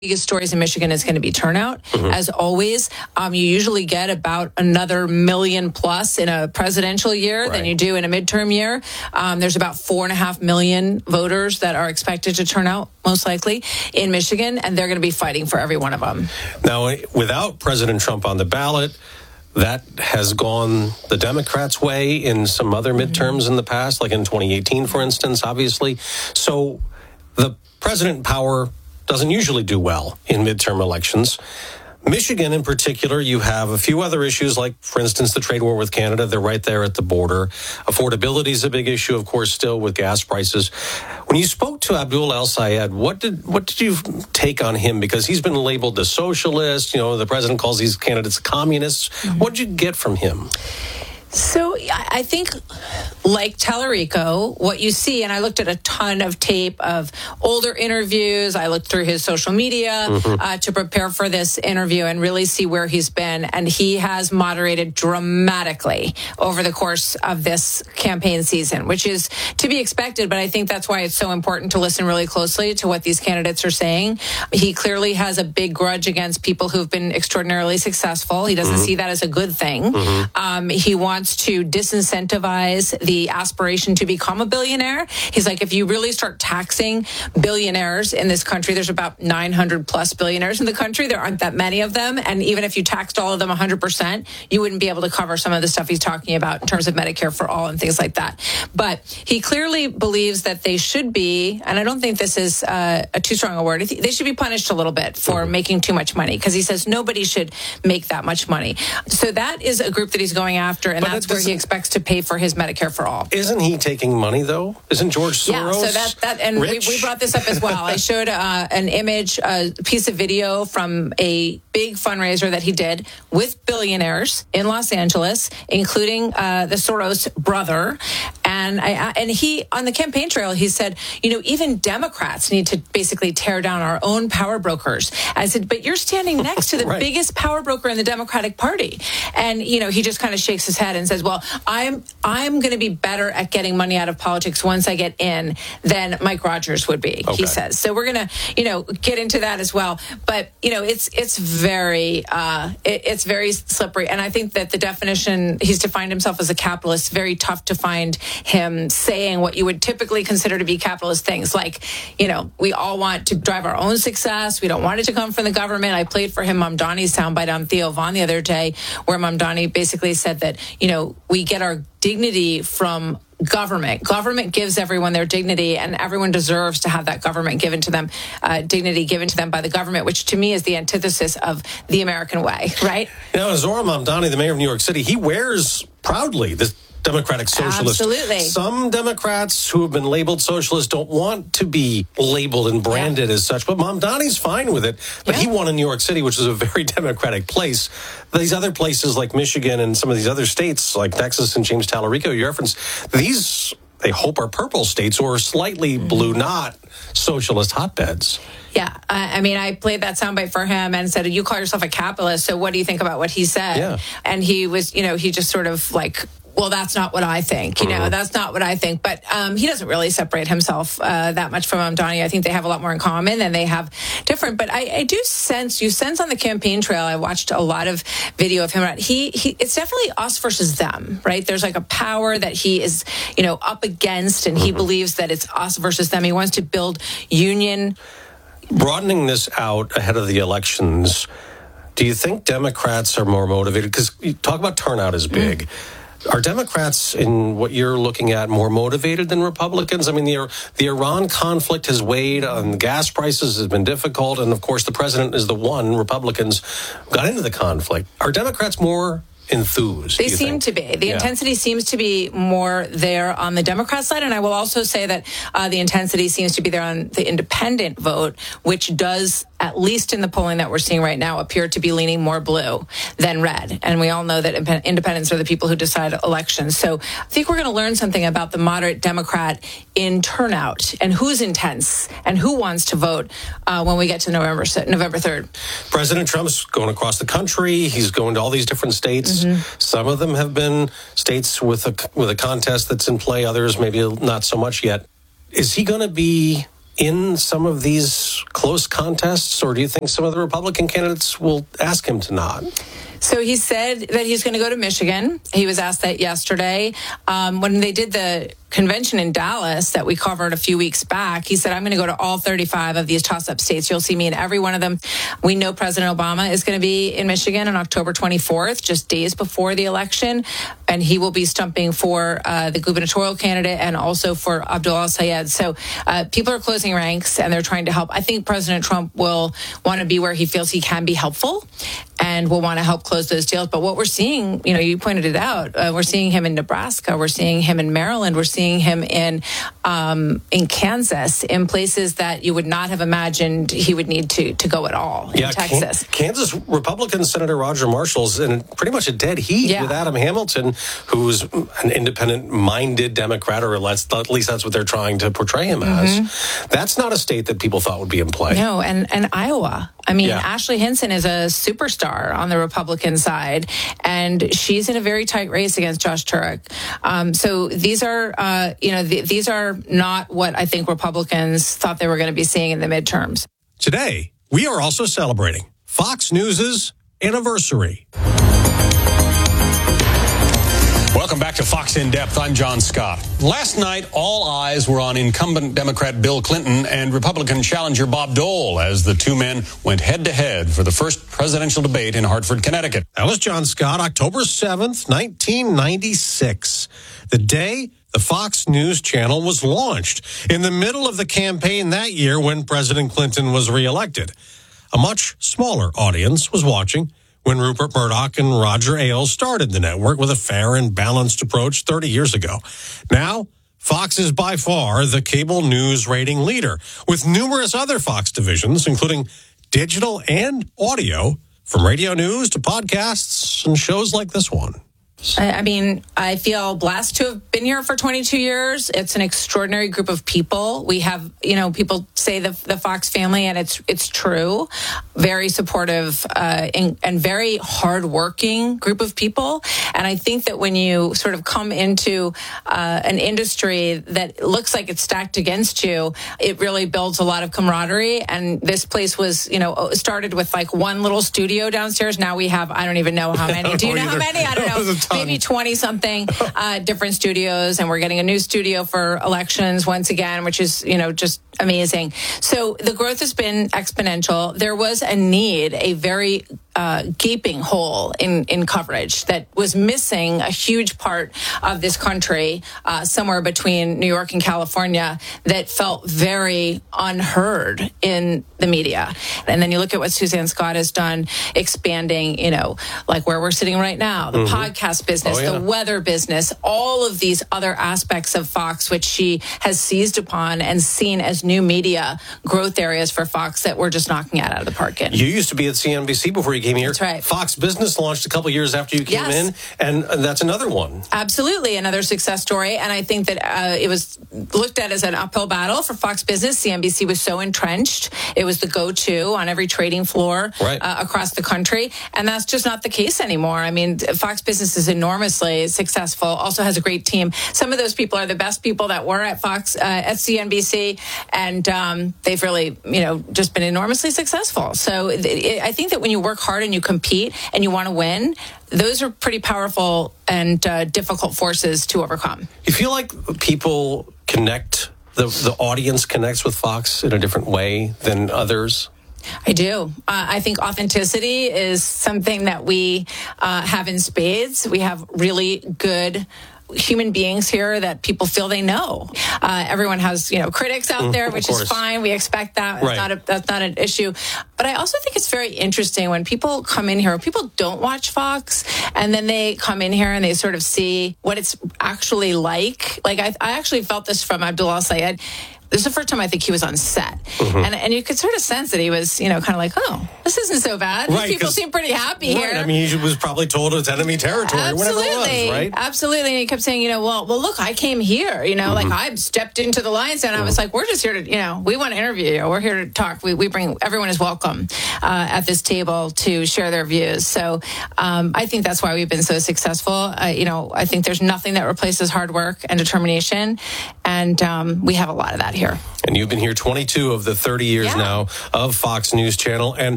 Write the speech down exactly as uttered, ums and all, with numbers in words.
biggest stories in Michigan is going to be turnout. Mm-hmm. As always, um, you usually get about another million plus in a presidential year right. than you do in a midterm year. Um, there's about four and a half million voters that are expected to turn out, most likely, in Michigan, and they're going to be fighting for every one of them. Now, without President Trump on the ballot, that has gone the Democrats' way in some other midterms in the past, like in twenty eighteen, for instance, obviously. So the president in power doesn't usually do well in midterm elections. Michigan, in particular, you have a few other issues, like, for instance, the trade war with Canada. They're right there at the border. Affordability is a big issue, of course, still with gas prices. When you spoke to Abdul El-Sayed, what did what did you take on him? Because he's been labeled a socialist. You know, the president calls these candidates communists. Mm-hmm. What did you get from him? So I think, like Tallarico, what you see, and I looked at a ton of tape of older interviews. I looked through his social media mm-hmm. uh, to prepare for this interview and really see where he's been. And he has moderated dramatically over the course of this campaign season, which is to be expected. But I think that's why it's so important to listen really closely to what these candidates are saying. He clearly has a big grudge against people who've been extraordinarily successful. He doesn't mm-hmm. see that as a good thing. Mm-hmm. Um, he wants to disincentivize the aspiration to become a billionaire. He's like, if you really start taxing billionaires in this country, there's about nine hundred plus billionaires in the country. There aren't that many of them. And even if you taxed all of them one hundred percent, you wouldn't be able to cover some of the stuff he's talking about in terms of Medicare for all and things like that. But he clearly believes that they should be, and I don't think this is uh, a too strong a word, they should be punished a little bit for mm-hmm. making too much money, because he says nobody should make that much money. So that is a group that he's going after, and but that's where he expects to pay for his Medicare for all. Isn't he taking money, though? Isn't George Soros Yeah, so that, that and we, we brought this up as well. I showed uh, an image, a piece of video from a big fundraiser that he did with billionaires in Los Angeles, including uh, the Soros brother. And I, and he, on the campaign trail, he said, you know, even Democrats need to basically tear down our own power brokers. I said, but you're standing next to the right. biggest power broker in the Democratic Party. And, you know, he just kind of shakes his head and says, well, I'm I'm going to be better at getting money out of politics once I get in than Mike Rogers would be, okay. he says. So we're going to, you know, get into that as well. But, you know, it's it's very uh, it, it's very slippery. And I think that the definition, he's defined himself as a capitalist, very tough to find him saying what you would typically consider to be capitalist things. Like, you know, we all want to drive our own success. We don't want it to come from the government. I played for him Mamdani's soundbite on Theo Vaughn the other day, where Mamdani basically said that, you know, we get our dignity from government. Government gives everyone their dignity, and everyone deserves to have that government given to them, uh, dignity given to them by the government, which to me is the antithesis of the American way, right? You know, Zohran Mamdani, the mayor of New York City, he wears proudly this Democratic Socialist. Absolutely. Some Democrats who have been labeled socialist don't want to be labeled and branded yeah. as such, but Mamdani's fine with it. But yeah. he won in New York City, which is a very Democratic place. These other places like Michigan and some of these other states like Texas and James Tallarico, you referenced, these, they hope, are purple states or slightly mm-hmm. blue, not socialist hotbeds. Yeah, I mean, I played that soundbite for him and said, you call yourself a capitalist, so what do you think about what he said? Yeah. And he was, you know, he just sort of like, well, that's not what I think. You know, mm-hmm. that's not what I think. But um, he doesn't really separate himself uh, that much from Mamdani. I think they have a lot more in common than they have different. But I, I do sense, you sense on the campaign trail, I watched a lot of video of him. He, he, it's definitely us versus them, right? There's like a power that he is, you know, up against, and mm-hmm. he believes that it's us versus them. He wants to build union. Broadening this out ahead of the elections, do you think Democrats are more motivated? Because you talk about turnout is big. Mm. Are Democrats, in what you're looking at, more motivated than Republicans? I mean, the, the Iran conflict has weighed on gas prices, has been difficult, and of course the president is the one. Republicans got into the conflict. Are Democrats more enthused? They seem think? to be. The yeah. intensity seems to be more there on the Democrat side, and I will also say that uh, the intensity seems to be there on the independent vote, which does, at least in the polling that we're seeing right now, appear to be leaning more blue than red. And we all know that independents are the people who decide elections. So I think we're going to learn something about the moderate Democrat in turnout and who's intense and who wants to vote uh, when we get to November November third. President Trump's going across the country. He's going to all these different states. Mm-hmm. Some of them have been states with a with a contest that's in play. Others maybe not so much yet. Is he going to be in some of these close contests, or do you think some of the Republican candidates will ask him to not? So he said that he's going to go to Michigan. He was asked that yesterday. Um, when they did the convention in Dallas that we covered a few weeks back, he said, I'm going to go to all thirty-five of these toss-up states. You'll see me in every one of them. We know President Obama is going to be in Michigan on October twenty-fourth, just days before the election, and he will be stumping for uh, the gubernatorial candidate and also for Abdul al-Sayed. So uh, people are closing ranks, and they're trying to help. I think President Trump will want to be where he feels he can be helpful and will want to help close those deals. But what we're seeing, you know, you pointed it out, uh, we're seeing him in Nebraska, we're seeing him in Maryland, we're seeing him in um, in Kansas, in places that you would not have imagined he would need to to go at all, yeah, in Texas. Kansas Republican Senator Roger Marshall's in pretty much a dead heat yeah. with Adam Hamilton, who's an independent-minded Democrat, or at least that's what they're trying to portray him mm-hmm. as. That's not a state that people thought would be in play. No, and, and Iowa. I mean, yeah. Ashley Hinson is a superstar on the Republican side, and she's in a very tight race against Josh Turek. Um, so these are, uh, you know, th- these are not what I think Republicans thought they were going to be seeing in the midterms. Today, we are also celebrating Fox News' anniversary. Welcome back to Fox In Depth. I'm John Scott. Last night, all eyes were on incumbent Democrat Bill Clinton and Republican challenger Bob Dole as the two men went head-to-head for the first presidential debate in Hartford, Connecticut. That was John Scott, October seventh, nineteen ninety-six, the day the Fox News Channel was launched, in the middle of the campaign that year when President Clinton was reelected. A much smaller audience was watching when Rupert Murdoch and Roger Ailes started the network with a fair and balanced approach thirty years ago. Now, Fox is by far the cable news rating leader, with numerous other Fox divisions, including digital and audio, from radio news to podcasts and shows like this one. I mean, I feel blessed to have been here for twenty-two years. It's an extraordinary group of people. We have, you know, people say the, the Fox family, and it's it's true. Very supportive uh, and, and very hardworking group of people. And I think that when you sort of come into uh, an industry that looks like it's stacked against you, it really builds a lot of camaraderie. And this place was, you know, started with like one little studio downstairs. Now we have, I don't even know how many. Do you know how many? I don't know. Maybe twenty-something uh, different studios, and we're getting a new studio for elections once again, which is, you know, just amazing. So the growth has been exponential. There was a need, a very uh, gaping hole in, in coverage that was missing a huge part of this country, uh, somewhere between New York and California, that felt very unheard in the media. And then you look at what Suzanne Scott has done, expanding, you know, like where we're sitting right now, the mm-hmm. podcast business, oh, yeah. the weather business, all of these other aspects of Fox, which she has seized upon and seen as new media growth areas for Fox that we're just knocking it out of the park in. You used to be at C N B C before you came here. That's right. Fox Business launched a couple years after you came yes. in, and, and that's another one. Absolutely, another success story. And I think that uh, it was looked at as an uphill battle for Fox Business. C N B C was so entrenched. It was the go-to on every trading floor right. uh, across the country. And that's just not the case anymore. I mean, Fox Business is enormously successful, also has a great team. Some of those people are the best people that were at Fox, uh, at C N B C, and um, they've really, you know, just been enormously successful. So it, I think that when you work hard and you compete and you want to win, those are pretty powerful and uh, difficult forces to overcome. You feel like people connect, the, the audience connects with Fox in a different way than others? I do. Uh, I think authenticity is something that we uh, have in spades. We have really good human beings here that people feel they know. Uh, everyone has, you know, critics out there, which is fine. We expect that. That's, right. not a, that's not an issue. But I also think it's very interesting when people come in here, people don't watch Fox, and then they come in here and they sort of see what it's actually like. Like, I, I actually felt this from Abdul al-Sayed. This is the first time I think he was on set. Mm-hmm. And and you could sort of sense that he was, you know, kind of like, oh, this isn't so bad. Right, These people seem pretty happy right, here. I mean, he was probably told it's enemy territory, Absolutely. whatever it was, right? Absolutely. And he kept saying, you know, well, well, look, I came here, you know, mm-hmm. like I stepped into the lion's den. Mm-hmm. I was like, we're just here to, you know, we want to interview you. We're here to talk. We, we bring, everyone is welcome uh, at this table to share their views. So um, I think that's why we've been so successful. Uh, you know, I think there's nothing that replaces hard work and determination. And um, we have a lot of that here. And you've been here twenty-two of the thirty years Yeah. now of Fox News Channel. And